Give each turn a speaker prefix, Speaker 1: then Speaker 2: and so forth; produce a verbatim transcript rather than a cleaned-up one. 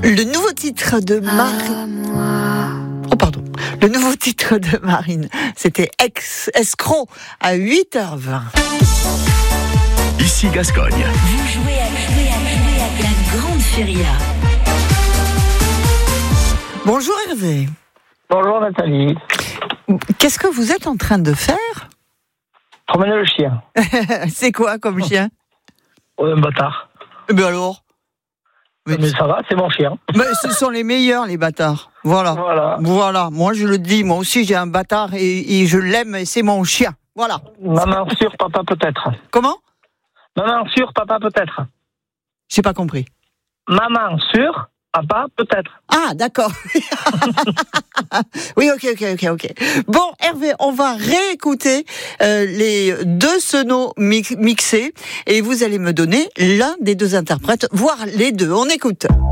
Speaker 1: Le nouveau titre de Marine. Oh, pardon. Le nouveau titre de Marine, c'était Ex- Escroc à huit heures vingt.
Speaker 2: Ici Gascogne.
Speaker 3: Vous jouez à, jouer à, jouer à la grande feria.
Speaker 1: Bonjour Hervé.
Speaker 4: Bonjour Nathalie.
Speaker 1: Qu'est-ce que vous êtes en train de faire?
Speaker 4: Promener le chien.
Speaker 1: C'est quoi comme chien?
Speaker 4: Oh, un bâtard.
Speaker 1: Eh bien alors
Speaker 4: mais, mais ça va, c'est mon chien.
Speaker 1: Mais ce sont les meilleurs, les bâtards. Voilà.
Speaker 4: Voilà.
Speaker 1: Voilà. Moi, je le dis. Moi aussi, j'ai un bâtard et, et je l'aime et c'est mon chien. Voilà.
Speaker 4: Maman sûre, papa peut-être.
Speaker 1: Comment?
Speaker 4: Maman sûre, papa peut-être.
Speaker 1: J'ai pas compris.
Speaker 4: Maman sûre, papa peut-être.
Speaker 1: Ah, d'accord. Oui, ok, ok, ok, ok. Bon, Hervé, on va réécouter euh, les deux sonos mix- mixés et vous allez me donner l'un des deux interprètes, voire les deux. On écoute.